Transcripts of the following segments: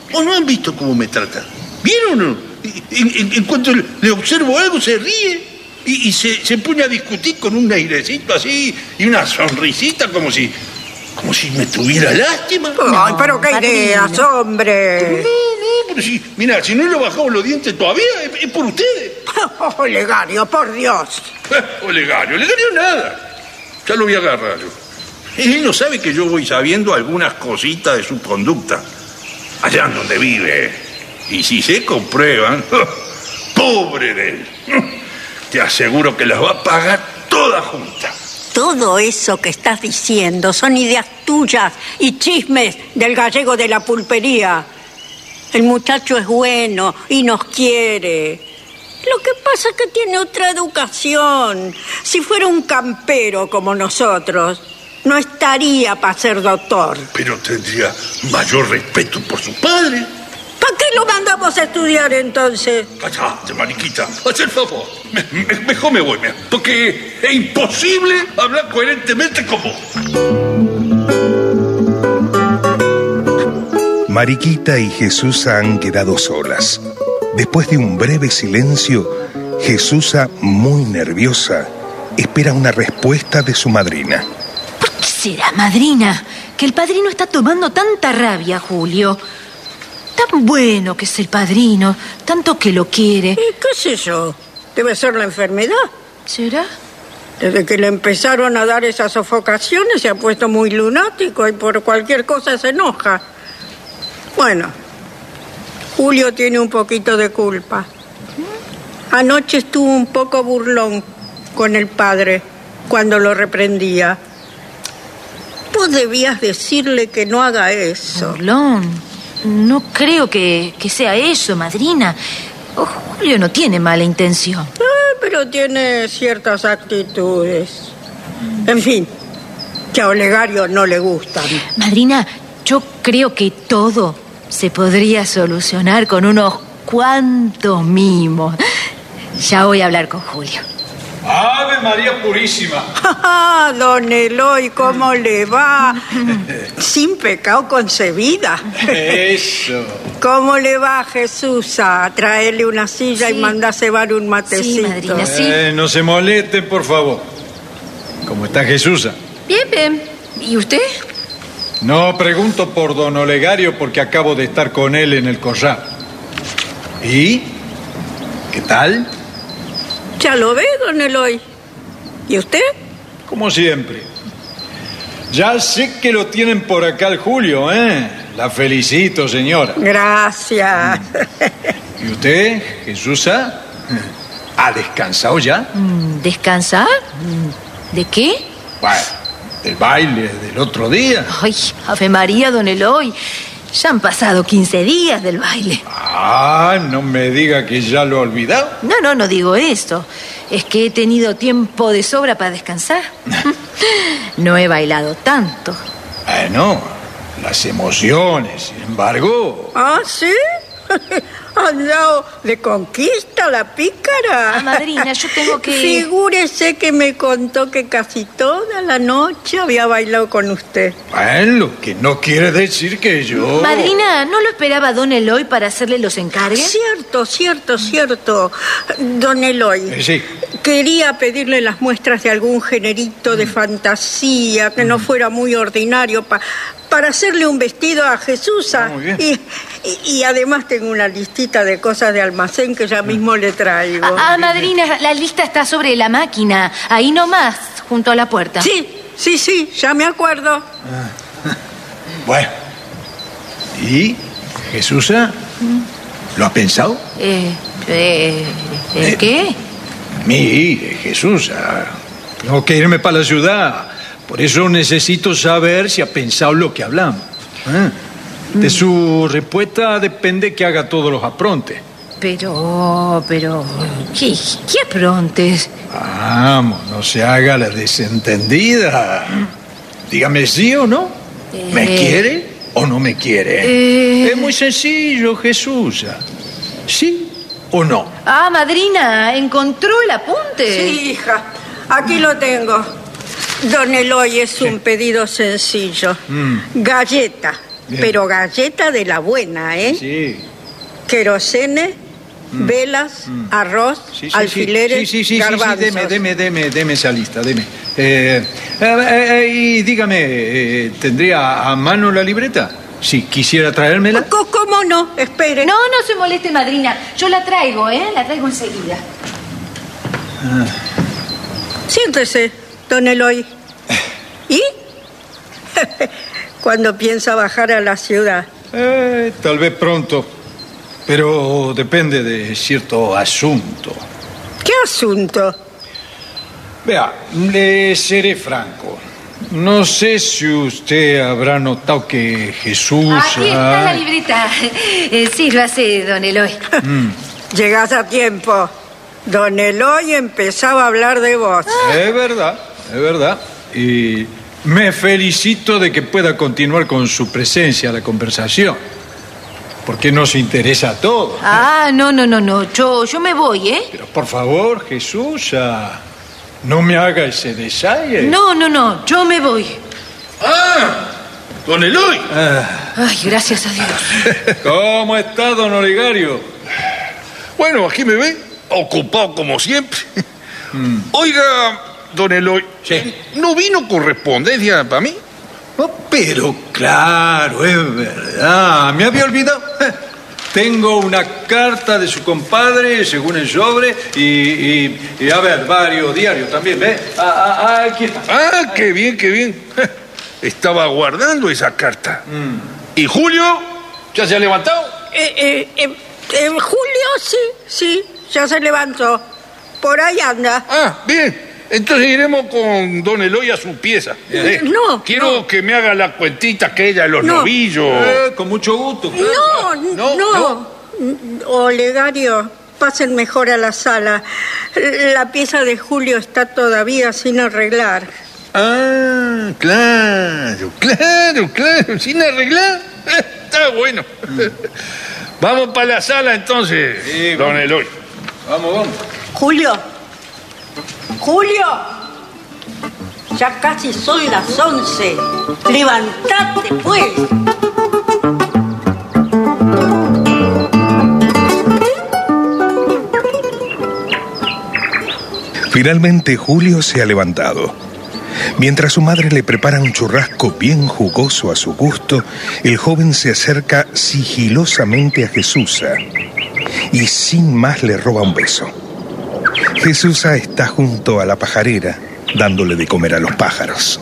¿O no han visto cómo me trata? ¿Vieron o no? En cuanto le observo algo, se ríe y se pone a discutir con un airecito así y una sonrisita como si me tuviera lástima. Ay, pero qué ideas, hombre. No, pero si, mira, si no le bajamos los dientes todavía, es por ustedes. Olegario, por Dios. Olegario nada. Ya lo voy a agarrar yo. Él no sabe que yo voy sabiendo algunas cositas de su conducta. Allá en donde vive. Y si se comprueban, pobre de él. Te aseguro que las va a pagar todas juntas. Todo eso que estás diciendo son ideas tuyas y chismes del gallego de la pulpería. El muchacho es bueno y nos quiere. Lo que pasa es que tiene otra educación. Si fuera un campero como nosotros, no estaría para ser doctor. Pero tendría mayor respeto por su padre. ¿Para qué lo mandamos a estudiar entonces? Cállate, mariquita. Haz el favor. Mejor me voy, porque es imposible hablar coherentemente con vos. Mariquita y Jesusa han quedado solas. Después de un breve silencio, Jesusa, muy nerviosa, espera una respuesta de su madrina. ¿Por qué será, madrina, que el padrino está tomando tanta rabia, Julio? Tan bueno que es el padrino, tanto que lo quiere. ¿Y qué sé yo? Debe ser la enfermedad. ¿Será? Desde que le empezaron a dar esas sofocaciones se ha puesto muy lunático y por cualquier cosa se enoja. Bueno, Julio tiene un poquito de culpa. Anoche estuvo un poco burlón con el padre cuando lo reprendía. Vos debías decirle que no haga eso. Burlón. No creo que sea eso, madrina. Julio no tiene mala intención. Pero tiene ciertas actitudes. En fin, que a Olegario no le gustan. Madrina, yo creo que todo se podría solucionar con unos cuantos mimos. Ya voy a hablar con Julio. ¡Ave María Purísima! Don Eloy, ¿cómo le va? Sin pecado concebida. Eso. ¿Cómo le va, Jesús? A traerle una silla y mandar cebar un matecito. Sí, madrina, sí. No se molesten, por favor. ¿Cómo está Jesusa? Bien. ¿Y usted? No pregunto por don Olegario porque acabo de estar con él en el corral. ¿Y? ¿Qué tal? Ya lo ve, don Eloy. ¿Y usted? Como siempre. Ya sé que lo tienen por acá el Julio, ¿eh? La felicito, señora. Gracias. ¿Y usted, Jesusa? ¿Ha descansado ya? ¿Descansar? ¿De qué? Bueno, del baile del otro día. Ay, Ave María, don Eloy. Ya han pasado 15 días del baile. No me diga que ya lo ha olvidado. No digo esto. Es que he tenido tiempo de sobra para descansar. No he bailado tanto. No, las emociones, sin embargo. ¿Ah, sí? ¿Ha andado de conquista la pícara? Madrina, yo tengo que... Figúrese que me contó que casi toda la noche había bailado con usted. Bueno, lo que no quiere decir que yo... Madrina, ¿no lo esperaba don Eloy para hacerle los encargues? Cierto. Don Eloy. Sí. Quería pedirle las muestras de algún generito de fantasía que no fuera muy ordinario para hacerle un vestido a Jesusa. Muy bien. Y además tengo una listita de cosas de almacén que ya mismo le traigo. Madrina, la lista está sobre la máquina, ahí nomás, junto a la puerta. Sí, ya me acuerdo. Bueno. ¿Y, Jesusa? ¿Lo ha pensado? ¿Qué? Mire, Jesusa, tengo que irme para la ciudad. Por eso necesito saber si ha pensado lo que hablamos. De su respuesta depende que haga todos los aprontes. Pero... ¿Qué aprontes? Vamos, no se haga la desentendida. Dígame sí o no. ¿Me quiere o no me quiere? Es muy sencillo, Jesusa. ¿Sí o no? Madrina, ¿encontró el apunte? Sí, hija, aquí lo tengo. Don Eloy, es un pedido sencillo. Galleta, Bien. Pero galleta de la buena, ¿eh? Sí. Querosene, velas, arroz, Sí, alfileres, garbanzos. Deme esa lista, deme. Y dígame, ¿tendría a mano la libreta? Si quisiera traérmela. ¿Cómo no? Espere. No se moleste, madrina. Yo la traigo, ¿eh? La traigo enseguida. Siéntese, don Eloy. ¿Y? ¿Cuándo piensa bajar a la ciudad? Tal vez pronto, pero depende de cierto asunto. ¿Qué asunto? Vea, le seré franco. No sé si usted habrá notado que Jesús... Aquí está la libreta. Sírvase, don Eloy. Llegás a tiempo. Don Eloy empezaba a hablar de vos. Es verdad. Y me felicito de que pueda continuar con su presencia la conversación. Porque nos interesa a todos. No. Yo me voy, ¿eh? Pero por favor, Jesús, no me haga ese desaire. No. Yo me voy. ¡Don Eloy! Ay, gracias a Dios. ¿Cómo está, don Olegario? Bueno, aquí me ve, ocupado como siempre. Oiga, don Eloy, Sí. ¿no vino correspondencia para mí? Oh, pero claro, es verdad. Me había olvidado. Tengo una carta de su compadre, según el sobre, y a ver, varios diarios también, ¿ves? Aquí está. Qué bien. Estaba guardando esa carta. ¿Y Julio? ¿Ya se ha levantado? Julio, sí, ya se levantó. Por ahí anda. Bien. Entonces iremos con don Eloy a su pieza. No. Quiero que me haga la cuentita aquella de los novillos. Con mucho gusto. No. Olegario, pasen mejor a la sala. La pieza de Julio está todavía sin arreglar. Claro. ¿Sin arreglar? Está bueno. Vamos para la sala entonces, Sí, don vamos. Eloy. Vamos. Julio, ya casi son las 11. Levantate, pues. Finalmente Julio se ha levantado. Mientras su madre le prepara un churrasco bien jugoso a su gusto, el joven se acerca sigilosamente a Jesús y sin más le roba un beso. Jesús está junto a la pajarera, dándole de comer a los pájaros.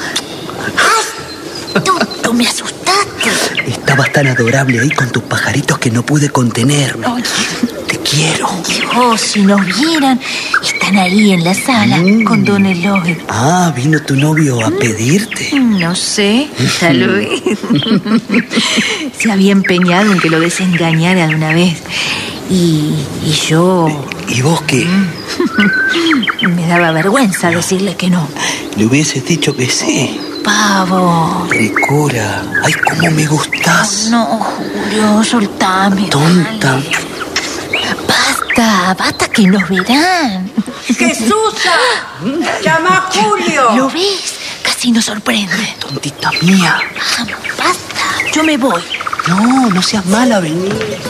Tú me asustaste. Estabas tan adorable ahí con tus pajaritos que no pude contenerme. Te quiero. Dios, si nos vieran, están ahí en la sala con don Eloy. ¿Vino tu novio a pedirte? No sé, tal vez. Se había empeñado en que lo desengañara de una vez. Y yo... ¿Y vos qué? Me daba vergüenza decirle que no. Le hubieses dicho que sí. Pavo. Ricura. Ay, cómo me gustás. No, Julio, soltame. Tonta. Dale. Basta que nos verán. ¡Jesús! ¡Llama a Julio! ¿Lo ves? Casi nos sorprende. Tontita mía. Vamos, basta. Yo me voy. No seas mala, vení.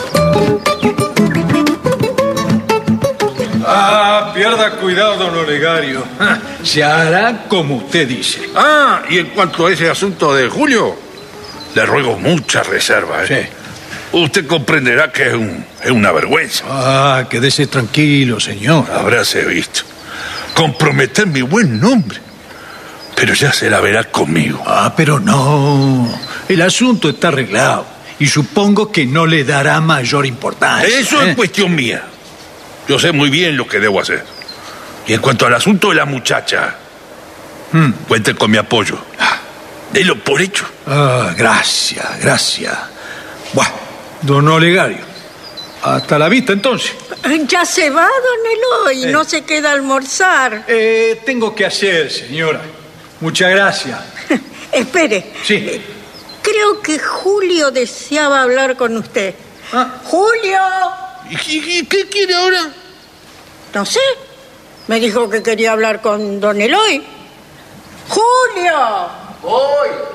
Pierda cuidado, don Olegario. Se hará como usted dice. Y en cuanto a ese asunto de Julio, le ruego mucha reserva. Sí. Usted comprenderá que es una vergüenza. Quédese tranquilo, señor. Habráse visto. Comprometer mi buen nombre. Pero ya se la verá conmigo. Pero no. El asunto está arreglado. Y supongo que no le dará mayor importancia. Eso es cuestión mía. Yo sé muy bien lo que debo hacer. Y en cuanto al asunto de la muchacha, cuente con mi apoyo. Délo por hecho. Gracias. Bueno, don Olegario, hasta la vista entonces. Ya se va, don Eloy. No se queda a almorzar. Tengo que hacer, señora. Muchas gracias. Espere. Sí. Creo que Julio deseaba hablar con usted. ¡Julio! ¿Y qué quiere ahora? No sé. Me dijo que quería hablar con don Eloy. ¡Julio! Voy.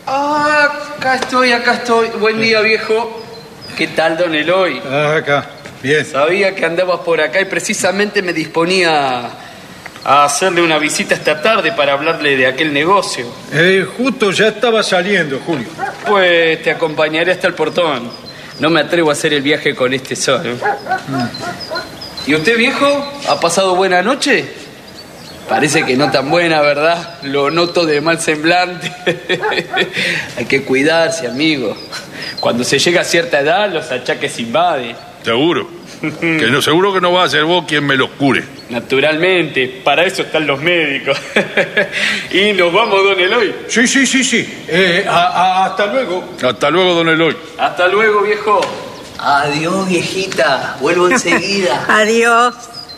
Acá estoy. Buen día, viejo. ¿Qué tal, don Eloy? Acá, bien. Sabía que andabas por acá y precisamente me disponía a hacerle una visita esta tarde para hablarle de aquel negocio. Justo ya estaba saliendo, Julio. Pues te acompañaré hasta el portón. No me atrevo a hacer el viaje con este sol. ¿Y usted, viejo? ¿Ha pasado buena noche? Parece que no tan buena, ¿verdad? Lo noto de mal semblante. Hay que cuidarse, amigo. Cuando se llega a cierta edad, los achaques invaden. Seguro. Seguro que no va a ser vos quien me los cure. Naturalmente, para eso están los médicos. Y nos vamos, don Eloy. Sí. Hasta luego. Hasta luego, don Eloy. Hasta luego, viejo. Adiós, viejita. Vuelvo enseguida. Adiós.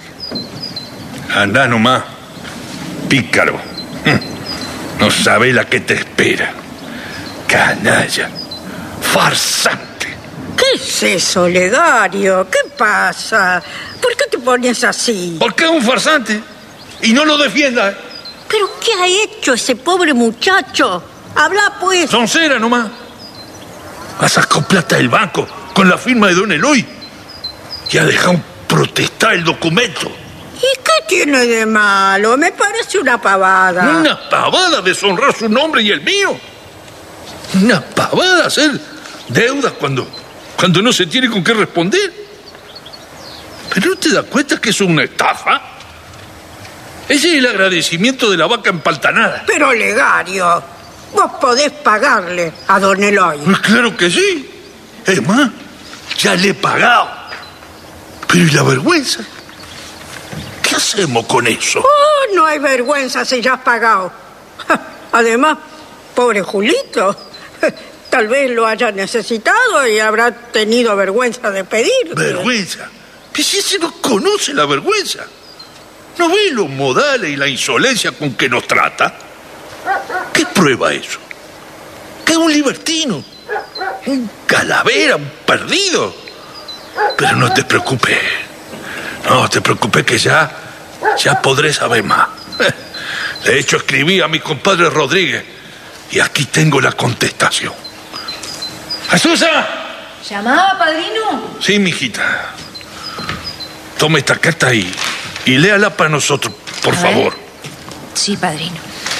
Andá nomás, pícaro. No sabe la que te espera. Canalla. Farsante. ¿Qué es eso, Olegario? ¿Qué pasa? ¿Por qué te pones así? ¿Por qué es un farsante? Y no lo defiendas. ¿Pero qué ha hecho ese pobre muchacho? Habla, pues. Soncera nomás. Ha sacado plata del banco con la firma de don Eloy y ha dejado protestar el documento. ¿Y qué tiene de malo? Me parece una pavada. Una pavada deshonrar su nombre y el mío. Una pavada hacer deudas cuando no se tiene con qué responder. ¿Pero no te das cuenta que eso es una estafa? Ese es el agradecimiento de la vaca empaltanada. Pero, Olegario, vos podés pagarle a don Eloy. Pues claro que sí. Es más, ya le he pagado. Pero ¿y la vergüenza? ¿Qué hacemos con eso? Oh, no hay vergüenza si ya has pagado. Además, pobre Julito, tal vez lo haya necesitado y habrá tenido vergüenza de pedir. ¿Vergüenza? ¿Pero si ese no conoce la vergüenza? ¿No ve los modales y la insolencia con que nos trata? ¿Qué prueba eso? Que es un libertino, un calavera, un perdido. Pero no te preocupes. No te preocupes que ya podré saber más. De hecho, escribí a mi compadre Rodríguez y aquí tengo la contestación. ¡Jesúsa! ¿Llamaba, padrino? Sí, mijita. Tome esta carta y léala para nosotros, por favor. Sí, padrino.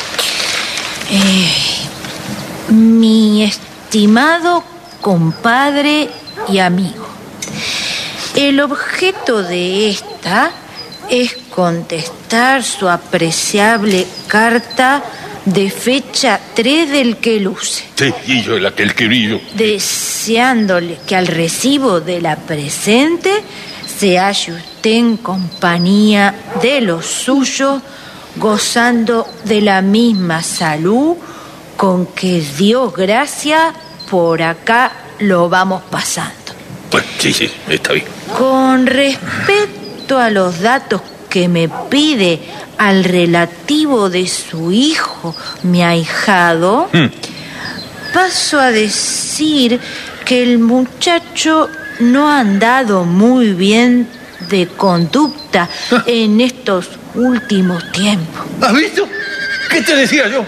Mi estimado compadre y amigo, el objeto de esta es contestar su apreciable carta de fecha 3 del que luce. Sí, y yo la que escribí yo. Deseándole que al recibo de la presente se halle usted en compañía de los suyos, gozando de la misma salud con que Dios gracia por acá lo vamos pasando. Pues sí, está bien. Con respecto a los datos que me pide al relativo de su hijo, mi ahijado, paso a decir que el muchacho no ha andado muy bien de conducta en estos últimos tiempos. ¿Has visto? ¿Qué te decía yo?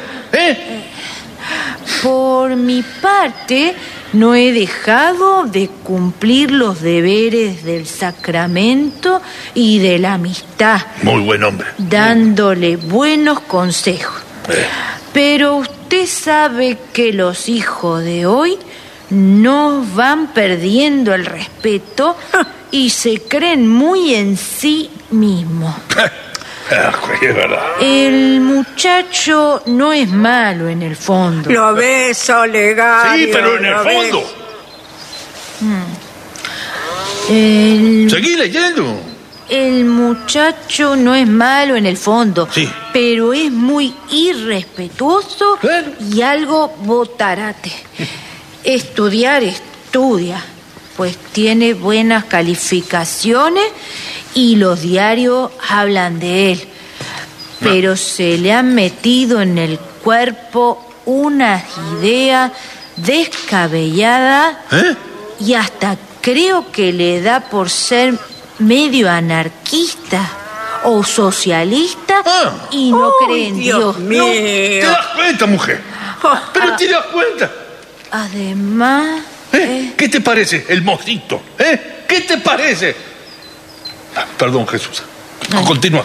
Por mi parte, no he dejado de cumplir los deberes del sacramento y de la amistad. Muy buen hombre. Dándole buenos consejos. Pero usted sabe que los hijos de hoy nos van perdiendo el respeto y se creen muy en sí mismos. Es verdad. El muchacho no es malo en el fondo. Lo ves, Olegario. Sí, pero en el fondo. Seguí leyendo. El muchacho no es malo en el fondo, sí, pero es muy irrespetuoso y algo botarate. Estudiar estudia, pues tiene buenas calificaciones y los diarios hablan de él. Pero se le han metido en el cuerpo unas ideas descabelladas y hasta creo que le da por ser medio anarquista o socialista y no cree en Dios. Mío. ¿Te das cuenta, mujer? Pero te das cuenta. Además... ¿Qué te parece el mocito? ¿Qué te parece? Perdón, Jesús. Continúa.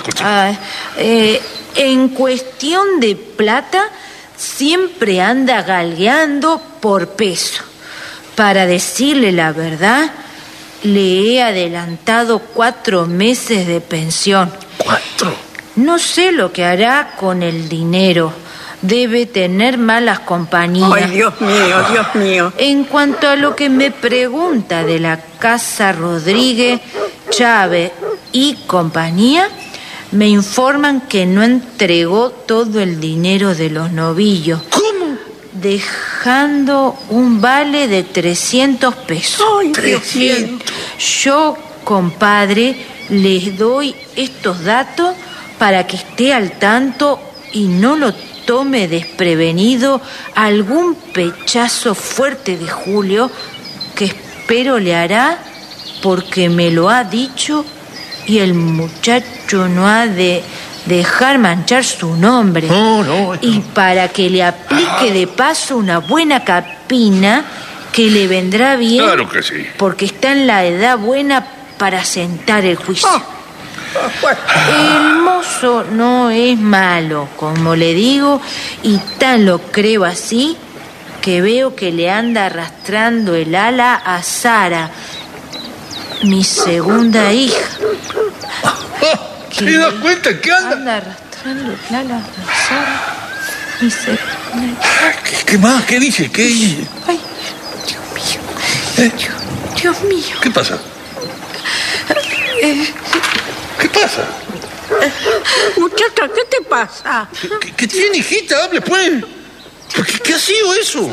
En cuestión de plata, siempre anda galgueando por peso. Para decirle la verdad, le he adelantado 4 meses de pensión. ¿4? No sé lo que hará con el dinero. Debe tener malas compañías. Ay, Dios mío. En cuanto a lo que me pregunta de la casa Rodríguez, Chávez y compañía, me informan que no entregó todo el dinero de los novillos. ¿Cómo? Dejando un vale de 300 pesos. Ay, Dios mío. Yo, compadre, les doy estos datos para que esté al tanto y no lo tome desprevenido algún pechazo fuerte de Julio, que espero le hará porque me lo ha dicho y el muchacho no ha de dejar manchar su nombre. No. Y para que le aplique de paso una buena capina que le vendrá bien. Claro que sí. Porque está en la edad buena para sentar el juicio. El mozo no es malo, como le digo, y tan lo creo así que veo que le anda arrastrando el ala a Sara, mi segunda hija. ¿Te das cuenta que anda? Arrastrando el ala a Sara, mi segunda hija. ¿Qué más? ¿Qué dice? ¿Qué dice? Ay, Dios mío. Dios mío. ¿Qué pasa? ¿Qué pasa? Muchacha, ¿qué te pasa? ¿Qué tiene, hijita? Hable, pues. ¿Qué ha sido eso?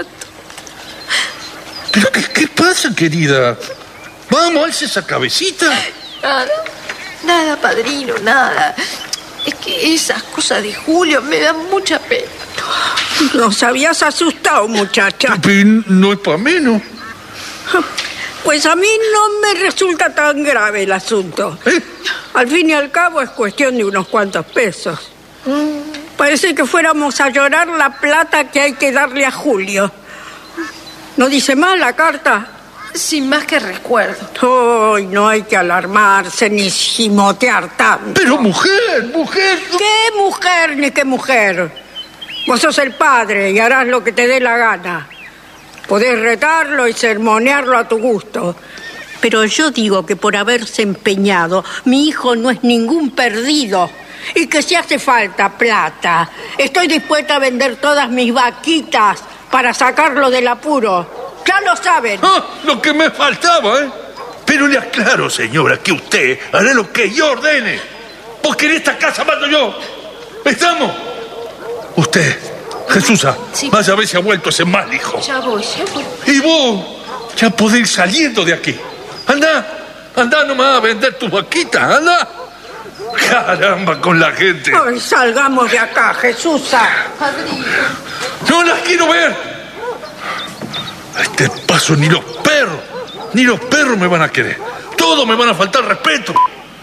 ¿Pero qué pasa, querida? Vamos, alce esa cabecita. Nada, padrino, nada. Es que esas cosas de Julio me dan mucha pena. Nos habías asustado, muchacha. Pero no es para menos. Pues a mí no me resulta tan grave el asunto. Al fin y al cabo es cuestión de unos cuantos pesos. Parece que fuéramos a llorar la plata que hay que darle a Julio. ¿No dice mal la carta? Sin más que recuerdo. Ay, no hay que alarmarse ni gimotear tanto. Pero mujer. ¿Qué mujer ni qué mujer? Vos sos el padre y harás lo que te dé la gana. Podés retarlo y sermonearlo a tu gusto. Pero yo digo que por haberse empeñado, mi hijo no es ningún perdido. Y que si hace falta plata, estoy dispuesta a vender todas mis vaquitas para sacarlo del apuro. Ya lo saben. Lo que me faltaba, ¿eh? Pero le aclaro, señora, que usted hará lo que yo ordene. Porque en esta casa mando yo. ¿Estamos? Usted, Jesús, sí. Vaya a ver si ha vuelto ese mal hijo. Ya voy. Y vos, ya podés ir saliendo de aquí. Anda nomás a vender tus vaquitas, anda. Caramba, con la gente. Ay, salgamos de acá, Jesús. Padrino. No las quiero ver. A este paso ni los perros me van a querer. Todos me van a faltar respeto.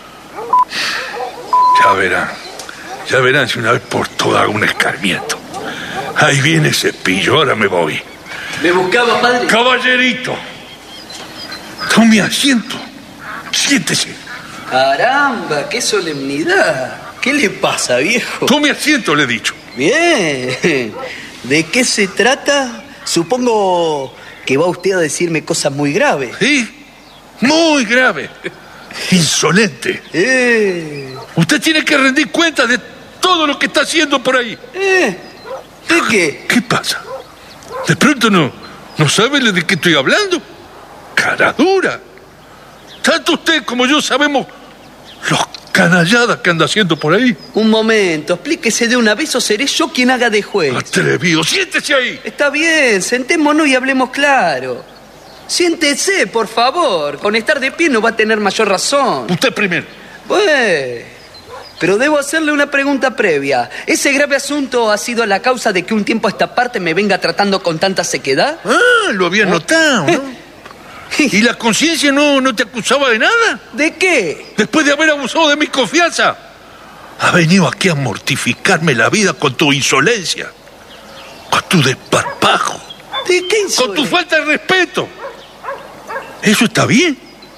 Ya verán si una vez por todas hago un escarmiento. Ahí viene ese pillo, ahora me voy. ¿Me buscaba, padre? Caballerito, tome asiento. Siéntese. Caramba, qué solemnidad. ¿Qué le pasa, viejo? Tome asiento, le he dicho. Bien. ¿De qué se trata? Supongo que va usted a decirme cosas muy graves. Sí, muy grave. Insolente. Usted tiene que rendir cuenta de todo lo que está haciendo por ahí. ¿De qué? ¿Qué pasa? ¿De pronto no sabe de qué estoy hablando? Cara dura. Tanto usted como yo sabemos los canalladas que anda haciendo por ahí. Un momento, explíquese de una vez o seré yo quien haga de juez. Atrevido, siéntese ahí. Está bien, sentémonos y hablemos claro. Siéntese, por favor. Con estar de pie no va a tener mayor razón. Usted primero. Pues, pero debo hacerle una pregunta previa. ¿Ese grave asunto ha sido la causa de que un tiempo a esta parte me venga tratando con tanta sequedad? Lo había notado, ¿no? ¿Y la conciencia no te acusaba de nada? ¿De qué? Después de haber abusado de mi confianza. Ha venido aquí a mortificarme la vida con tu insolencia. Con tu desparpajo, ¿De qué insolente? con tu falta de respeto. ¿Eso está bien?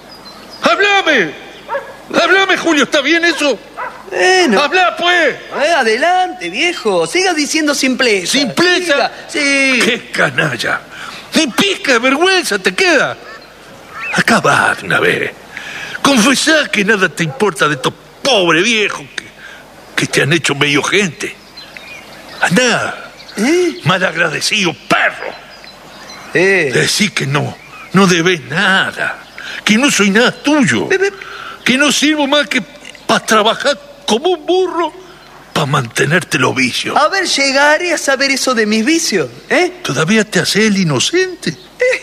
¡Háblame, Julio! ¿Está bien eso? Bueno. ¡Habla, pues! Adelante, viejo. Siga diciendo simpleza. ¿Simpleza? Sí. ¡Qué canalla! Ni pizca de vergüenza te queda. Acabá de una vez. Confesá que nada te importa de estos pobres viejos que te han hecho medio gente. Andá, malagradecido perro. Decí que no debes nada, que no soy nada tuyo, que no sirvo más que para trabajar como un burro para mantenerte los vicios. A ver, llegaré a saber eso de mis vicios, ¿Todavía te haces el inocente?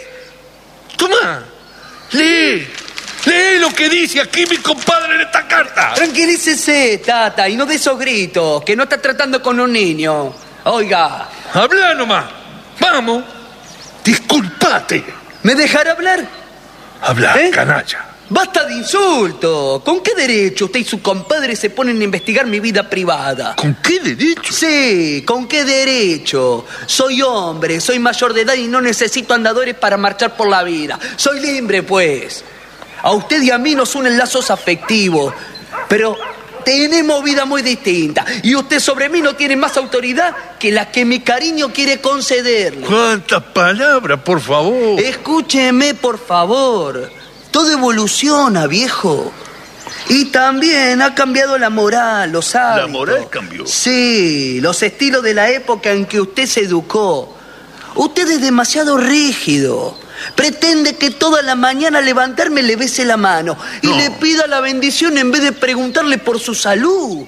Toma, lee lo que dice aquí mi compadre en esta carta. Tranquilícese, Tata, y no de esos gritos, que no está tratando con un niño. Oiga. Habla nomás. Vamos. Disculpate. ¿Me dejará hablar? Habla, canalla. ¡Basta de insultos! ¿Con qué derecho usted y su compadre se ponen a investigar mi vida privada? ¿Con qué derecho? Sí, ¿con qué derecho? Soy hombre, soy mayor de edad y no necesito andadores para marchar por la vida. Soy libre, pues. A usted y a mí nos unen lazos afectivos, pero tenemos vida muy distinta. Y usted sobre mí no tiene más autoridad que la que mi cariño quiere concederle. ¿Cuántas palabras, por favor? Escúcheme, por favor. Todo evoluciona, viejo. Y también ha cambiado la moral, los hábitos. ¿La moral cambió? Sí, los estilos de la época en que usted se educó. Usted es demasiado rígido. Pretende que toda la mañana al levantarme le bese la mano y le pida la bendición en vez de preguntarle por su salud.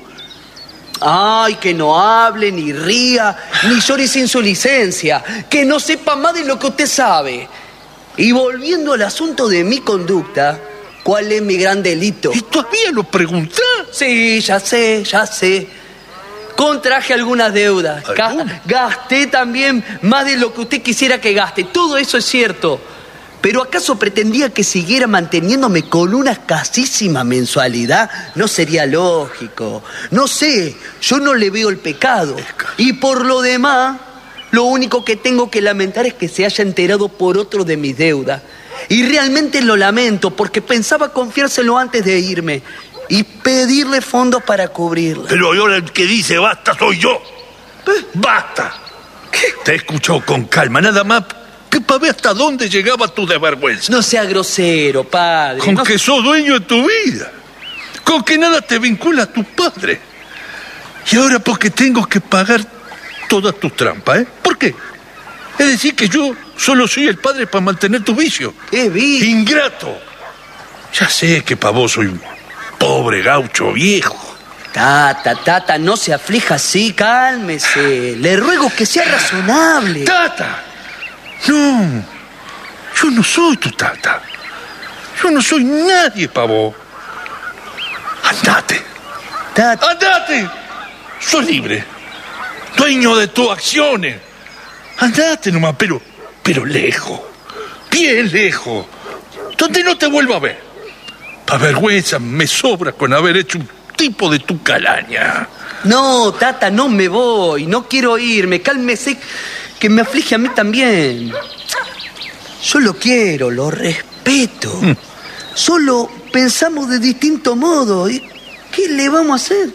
Ay, que no hable, ni ría, ni llore sin su licencia. Que no sepa más de lo que usted sabe. Y volviendo al asunto de mi conducta, ¿cuál es mi gran delito? ¿Y todavía lo preguntás? Sí, ya sé. Contraje algunas deudas. Gasté también más de lo que usted quisiera que gaste. Todo eso es cierto. ¿Pero acaso pretendía que siguiera manteniéndome con una escasísima mensualidad? No sería lógico. No sé, yo no le veo el pecado. Y por lo demás, lo único que tengo que lamentar es que se haya enterado por otro de mis deudas. Y realmente lo lamento, porque pensaba confiárselo antes de irme y pedirle fondos para cubrirla. Pero ahora el que dice basta soy yo. ¡Basta! ¿Qué? Te he escuchado con calma, nada más que para ver hasta dónde llegaba tu desvergüenza. No sea grosero, padre. Con que sos dueño de tu vida. Con que nada te vincula a tu padre. Y ahora porque tengo que pagar todas tus trampas, ¿Por qué? Es decir que yo solo soy el padre para mantener tu vicio. ¡Qué vicio! ¡Ingrato! Ya sé que para vos soy un pobre gaucho viejo. Tata, no se aflija así, cálmese. Le ruego que sea razonable. ¡Tata! No, yo no soy tu tata. Yo no soy nadie para vos. Andate. Tata. ¡Andate! Sos libre. Dueño de tus acciones. Andate nomás, pero lejos. Bien lejos. Donde no te vuelva a ver. Pa' vergüenza me sobra con haber hecho un tipo de tu calaña. No, Tata, no me voy. No quiero irme. Cálmese, que me aflige a mí también. Yo lo quiero, lo respeto. Solo pensamos de distinto modo. ¿Y qué le vamos a hacer?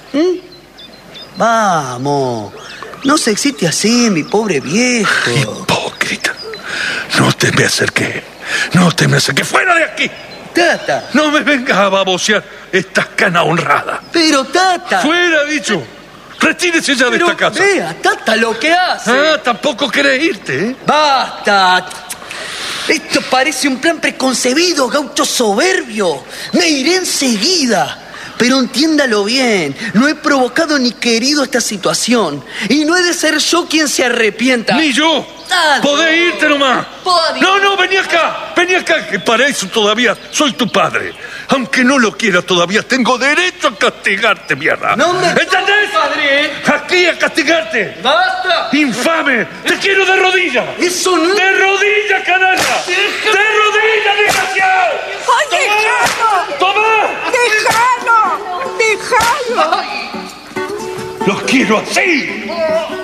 Vamos. No se excite así, mi pobre viejo. Hipócrita. No te me acerques. No te me acerques. ¡Fuera de aquí! Tata. No me vengas a babosear esta cana honrada. Pero, Tata. ¡Fuera, dicho! Retírese ya de esta casa. Vea, Tata, lo que hace. Tampoco querés irte, ¡Basta! Esto parece un plan preconcebido, gaucho soberbio. Me iré enseguida. Pero entiéndalo bien, no he provocado ni querido esta situación. Y no he de ser yo quien se arrepienta. ¡Ni yo! Dale. ¡Podés irte nomás! Podés. No, vení acá, que para eso todavía soy tu padre. Aunque no lo quiera todavía, tengo derecho a castigarte, mierda. No me... ¿Entendés? Padre. Aquí a castigarte. ¡Basta! ¡Infame! ¡Te quiero de rodillas! ¡Eso no! ¡De rodillas, canalla! ¡De rodillas, desgraciado! ¡Oye, déjalo! ¡Toma! ¡Déjalo! ¡Los quiero así!